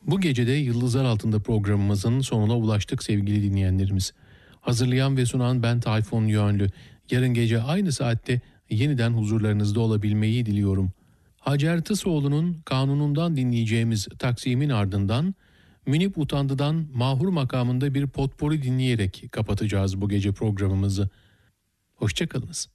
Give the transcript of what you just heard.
Bu gece de Yıldızlar Altında programımızın sonuna ulaştık sevgili dinleyenlerimiz. Hazırlayan ve sunan ben Tayfun Yönlü. Yarın gece aynı saatte yeniden huzurlarınızda olabilmeyi diliyorum. Hacer Tısoğlu'nun Kanunundan dinleyeceğimiz taksimin ardından Münip Utandı'dan Mahur makamında bir potpori dinleyerek kapatacağız bu gece programımızı. Hoşçakalınız.